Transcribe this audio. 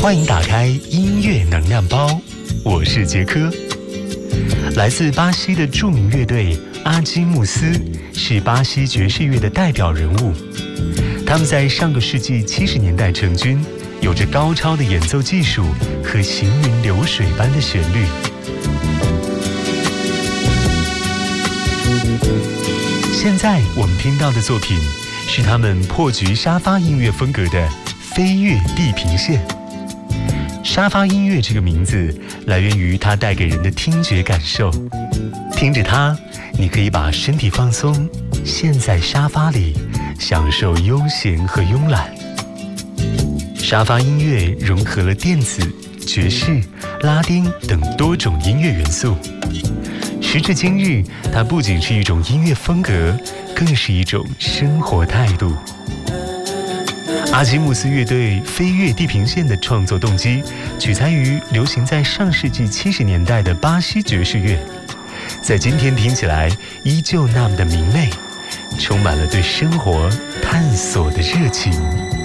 欢迎打开音乐能量包，我是杰科。来自巴西的著名乐队阿基穆斯是巴西爵士乐的代表人物，他们在上个世纪70年代成军，有着高超的演奏技术和行云流水般的旋律。现在我们听到的作品是他们破局沙发音乐风格的《飞越地平线》。沙发音乐这个名字来源于它带给人的听觉感受，听着它，你可以把身体放松，陷在沙发里，享受悠闲和慵懒。沙发音乐融合了电子、爵士、拉丁等多种音乐元素。时至今日，它不仅是一种音乐风格，更是一种生活态度。阿基穆斯乐队《飞越地平线》的创作动机取材于流行在上世纪70年代的巴西爵士乐，在今天听起来依旧那么的明媚，充满了对生活探索的热情。